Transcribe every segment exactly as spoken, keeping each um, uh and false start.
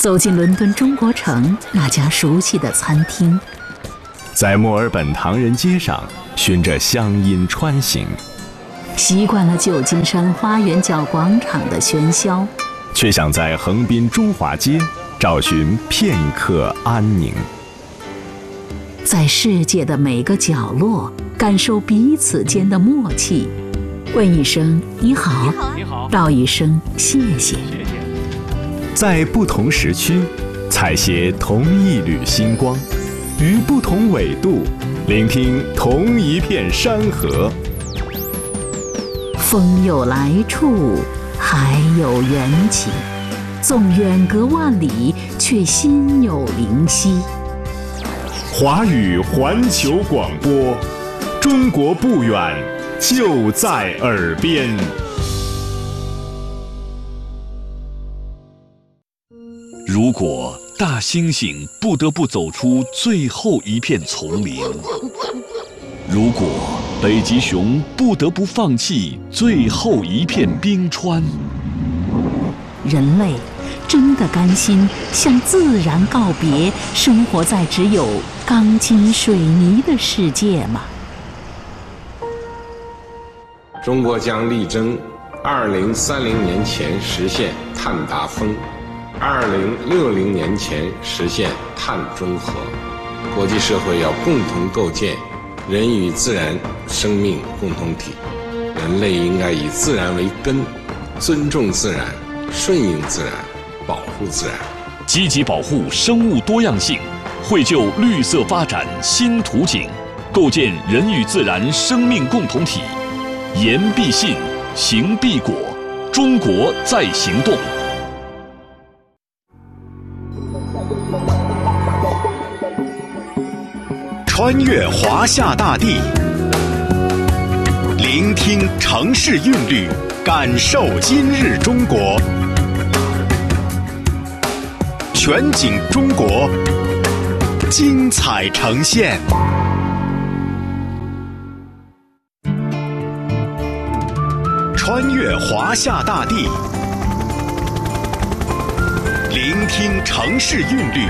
走进伦敦中国城那家熟悉的餐厅， 在墨尔本唐人街上循着乡音穿行， 习惯了旧金山花园角广场的喧嚣， 却想在横滨中华街找寻片刻安宁。 在世界的每个角落感受彼此间的默契，问一声你好， 你好， 道一声谢谢。 在不同时区采撷同一缕星光，于不同纬度聆听同一片山河。 风有来处，海有缘起，纵远隔万里，却心有灵犀。 华语环球广播，中国不远，就在耳边。 如果大猩猩不得不走出最后一片丛林，如果北极熊不得不放弃最后一片冰川， 人类真的甘心向自然告别，生活在只有钢筋水泥的世界吗？ 中国将力争二零三零年前实现碳达峰，二零六零年前实现碳中和。国际社会要共同构建人与自然生命共同体，人类应该以自然为根，尊重自然，顺应自然，保护自然， 积极保护生物多样性，绘就绿色发展新图景，构建人与自然生命共同体。言必信，行必果，中国在行动。 穿越华夏大地，聆听城市韵律，感受今日中国。全景中国，精彩呈现。穿越华夏大地，聆听城市韵律，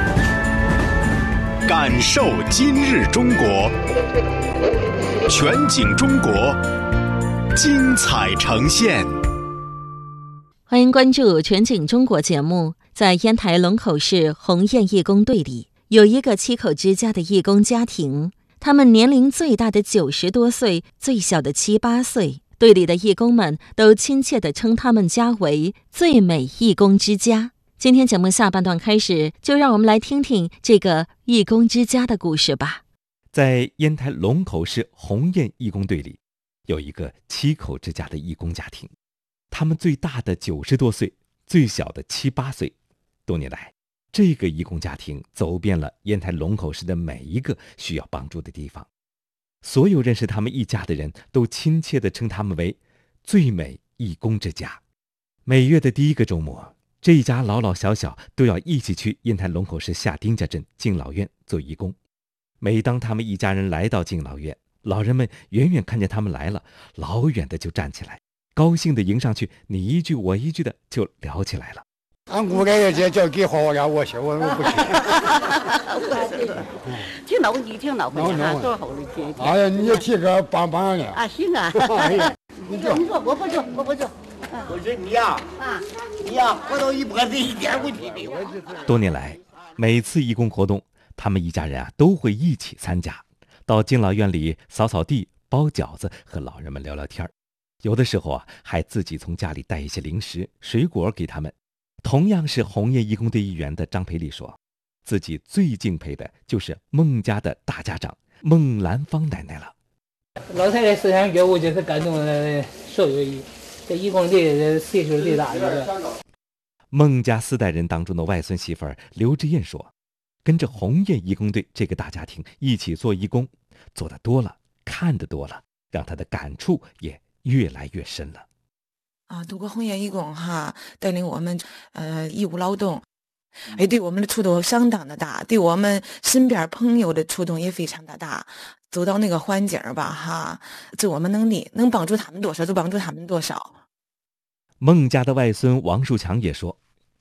感受今日中国。全景中国，精彩呈现。 欢迎关注全景中国节目。在烟台龙口市鸿雁义工队里，有一个七口之家的义工家庭，他们年龄最大的九十多岁，最小的七八岁。队里的义工们都亲切地称他们家为最美义工之家。今天节目下半段开始，就让我们来听听这个义工之家的故事吧。 在烟台龙口市鸿雁义工队里，有一个七口之家的义工家庭，他们最大的九十多岁，最小的七八岁。多年来，这个义工家庭走遍了烟台龙口市的每一个需要帮助的地方。所有认识他们一家的人都亲切地称他们为最美义工之家。每月的第一个周末，这一家老老小小都要一起去烟台龙口市下丁家镇敬老院做义工。每当他们一家人来到敬老院，老人们远远看见他们来了，老远的就站起来，高兴地迎上去，你一句我一句的就聊起来了。 俺姑给这叫给好呀，我去，我我不去。 挺闹你挺闹回去啊，多好的天！ 哎呀，你就提个帮帮呢。 啊，行啊。 哎呀， 你坐，你坐，我不坐，我不坐。 不是你呀，啊，你呀，活到一百岁一点问题没有。 多年来，每次义工活动，他们一家人啊都会一起参加，到敬老院里扫扫地、包饺子，和老人们聊聊天。有的时候啊，还自己从家里带一些零食、水果给他们。同样是鸿雁义工队一员的张培丽说，自己最敬佩的就是孟家的大家长孟兰芳奶奶了。 老太太思想觉悟就是感动了所有义这义工队岁数最大的。 孟家四代人当中的外孙媳妇儿刘志燕说，跟着鸿雁义工队这个大家庭一起做义工，做得多了，看得多了，让她的感触也越来越深了。 啊，度过鸿雁义工哈，带领我们呃义务劳动，哎，对我们的触动相当的大，对我们身边朋友的触动也非常的大。走到那个环境吧哈，尽我们能力，能帮助他们多少就帮助他们多少。 孟家的外孙王树强也说，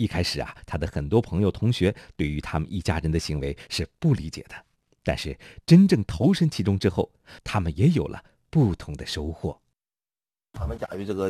一开始啊，他的很多朋友同学对于他们一家人的行为是不理解的，但是真正投身其中之后，他们也有了不同的收获。 他们家有这个